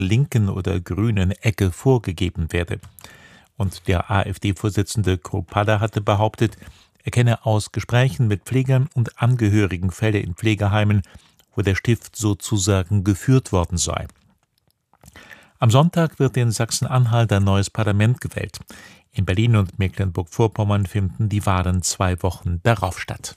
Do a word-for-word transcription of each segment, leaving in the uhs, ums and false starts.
linken oder grünen Ecke vorgegeben werde. Und der AfD-Vorsitzende Krupada hatte behauptet, er kenne aus Gesprächen mit Pflegern und Angehörigen Fälle in Pflegeheimen, wo der Stift sozusagen geführt worden sei. Am Sonntag wird in Sachsen-Anhalt ein neues Parlament gewählt. In Berlin und Mecklenburg-Vorpommern finden die Wahlen zwei Wochen darauf statt.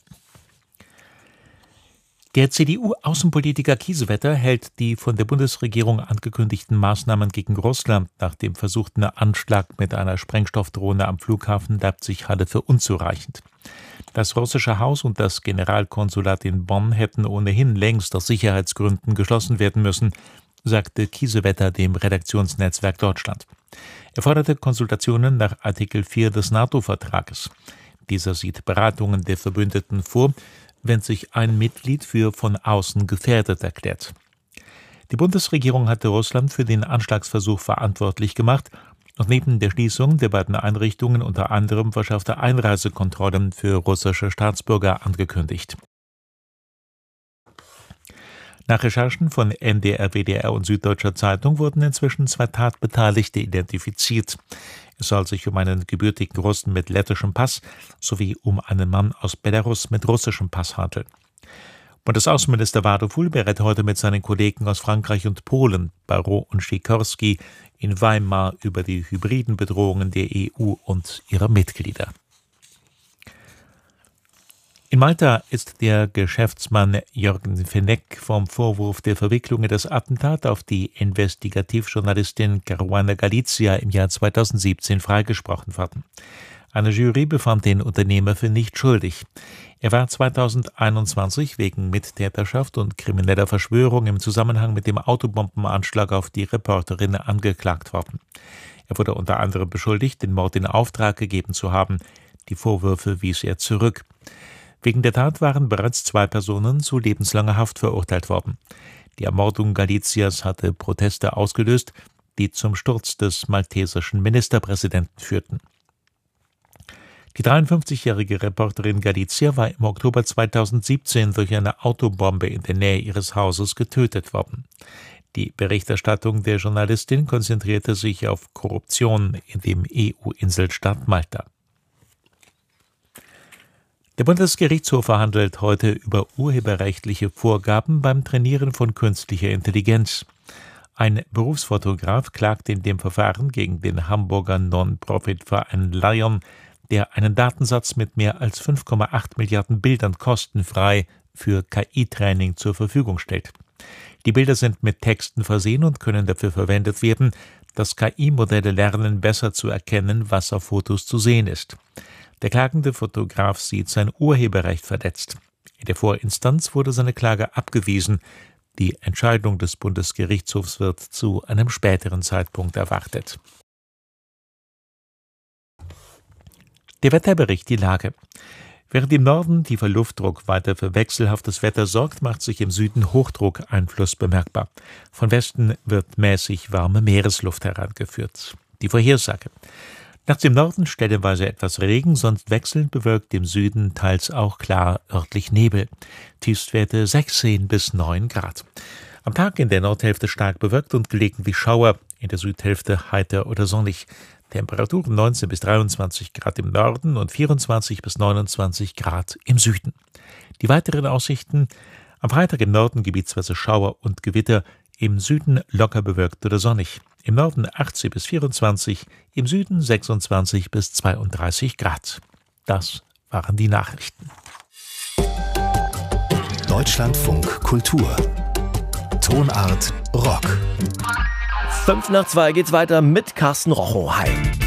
Der C D U-Außenpolitiker Kiesewetter hält die von der Bundesregierung angekündigten Maßnahmen gegen Russland nach dem versuchten Anschlag mit einer Sprengstoffdrohne am Flughafen Leipzig-Halle für unzureichend. Das Russische Haus und das Generalkonsulat in Bonn hätten ohnehin längst aus Sicherheitsgründen geschlossen werden müssen, sagte Kiesewetter dem Redaktionsnetzwerk Deutschland. Er forderte Konsultationen nach Artikel vier des NATO-Vertrages. Dieser sieht Beratungen der Verbündeten vor, wenn sich ein Mitglied für von außen gefährdet erklärt. Die Bundesregierung hatte Russland für den Anschlagsversuch verantwortlich gemacht und neben der Schließung der beiden Einrichtungen unter anderem verschärfte Einreisekontrollen für russische Staatsbürger angekündigt. Nach Recherchen von N D R, W D R und Süddeutscher Zeitung wurden inzwischen zwei Tatbeteiligte identifiziert. Es soll sich um einen gebürtigen Russen mit lettischem Pass sowie um einen Mann aus Belarus mit russischem Pass handeln. Bundesaußenminister Wadopul berät heute mit seinen Kollegen aus Frankreich und Polen, Barrot und Sikorski, in Weimar über die hybriden Bedrohungen der E U und ihrer Mitglieder. In Malta ist der Geschäftsmann Jürgen Fenech vom Vorwurf der Verwicklung in das Attentat auf die Investigativjournalistin Caruana Galizia im Jahr zweitausendsiebzehn freigesprochen worden. Eine Jury befand den Unternehmer für nicht schuldig. Er war zweitausendeinundzwanzig wegen Mittäterschaft und krimineller Verschwörung im Zusammenhang mit dem Autobombenanschlag auf die Reporterin angeklagt worden. Er wurde unter anderem beschuldigt, den Mord in Auftrag gegeben zu haben. Die Vorwürfe wies er zurück. Wegen der Tat waren bereits zwei Personen zu lebenslanger Haft verurteilt worden. Die Ermordung Galizias hatte Proteste ausgelöst, die zum Sturz des maltesischen Ministerpräsidenten führten. Die dreiundfünfzigjährige Reporterin Galizia war im Oktober zweitausendsiebzehn durch eine Autobombe in der Nähe ihres Hauses getötet worden. Die Berichterstattung der Journalistin konzentrierte sich auf Korruption in dem E U-Inselstaat Malta. Der Bundesgerichtshof verhandelt heute über urheberrechtliche Vorgaben beim Trainieren von künstlicher Intelligenz. Ein Berufsfotograf klagt in dem Verfahren gegen den Hamburger Non-Profit-Verein Lion, der einen Datensatz mit mehr als fünf Komma acht Milliarden Bildern kostenfrei für K I-Training zur Verfügung stellt. Die Bilder sind mit Texten versehen und können dafür verwendet werden, dass K I-Modelle lernen, besser zu erkennen, was auf Fotos zu sehen ist. Der klagende Fotograf sieht sein Urheberrecht verletzt. In der Vorinstanz wurde seine Klage abgewiesen. Die Entscheidung des Bundesgerichtshofs wird zu einem späteren Zeitpunkt erwartet. Der Wetterbericht, die Lage. Während im Norden tiefer Luftdruck weiter für wechselhaftes Wetter sorgt, macht sich im Süden Hochdruckeinfluss bemerkbar. Von Westen wird mäßig warme Meeresluft herangeführt. Die Vorhersage. Nachts im Norden stellenweise etwas Regen, sonst wechselnd bewölkt, im Süden teils auch klar örtlich Nebel. Tiefstwerte sechzehn bis neun Grad. Am Tag in der Nordhälfte stark bewölkt und gelegentlich Schauer, in der Südhälfte heiter oder sonnig. Temperaturen neunzehn bis dreiundzwanzig Grad im Norden und vierundzwanzig bis neunundzwanzig Grad im Süden. Die weiteren Aussichten: am Freitag im Norden gebietsweise Schauer und Gewitter, im Süden locker bewölkt oder sonnig. Im Norden achtzehn bis vierundzwanzig, im Süden sechsundzwanzig bis zweiunddreißig Grad. Das waren die Nachrichten. Deutschlandfunk Kultur. Tonart Rock. Fünf nach zwei geht's weiter mit Carsten Rochow. Hi.